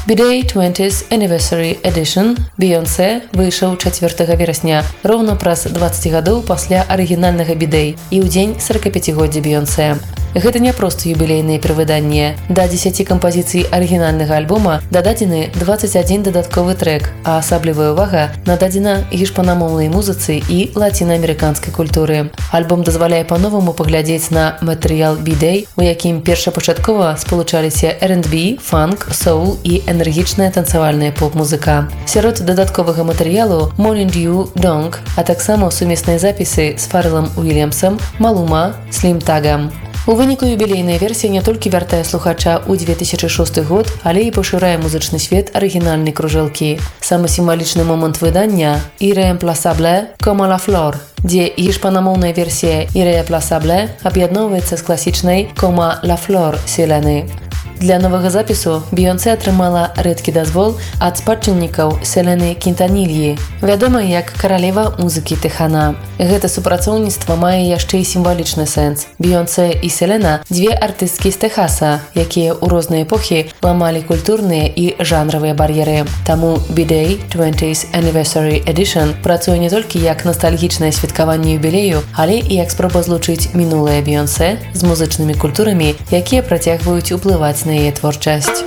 B-Day 20th Anniversary Edition Beyoncé выйшаў 4 верасня, роўна праз 20 гадоў пасля арыгінальнага B-Day і ў дзень 45годдзя Beyoncé. Гэта не проста юбілейнае перавыданне. Да 10 кампазіцый арыгінальнага альбома дададзены 21 дадатковы трэк, а асаблівая ўвага нададзена гішпанамоўнай музыцы і лацінаамерыканскай культуры. Альбом дазваляе па-новаму паглядзець на матэрыял B-Day, у якім першапачаткова спалучаліся R&B, фанк, соул і энергічная танцавальная поп-музыка. Сярод дадатковага матэрыялу Morning Dew, Dong, а таксама сумесныя запісы з Фарэлам Уільямсам, Малума, Слім Тагам. У выніку юбілейная версія не толькі вяртае слухача ў 2006 год, але і пашырае музычны свет арыгінальнай кружэлкі. Самы сімвалічны момант выдання «Irreemplaçable comme la flor», дзе гішпанамоўная версія «Irreemplaçable» аб'ядноўваецца з класічнай «Comme la flor» Селены. Для новага запісу Beyoncé атрымала рэдкі дазвол ад спадчыннікаў Селены Кінтанільі, вядомай як каралева музыкі Тэхана. Гэта супрацоўніцтва мае яшчэ і сімвалічны сэнс. Beyoncé і Селена – дзве артысткі з Тэхаса, якія ў розныя эпохі ламалі культурныя і жанравыя бар'еры. Таму B-Day 20th Anniversary Edition працуе не толькі як настальгічнае святкаванне юбілею, але і як спроба злучыць мінулае Beyoncé з музычнымі культурамі, якія працягваюць уплываць на яе творчасць.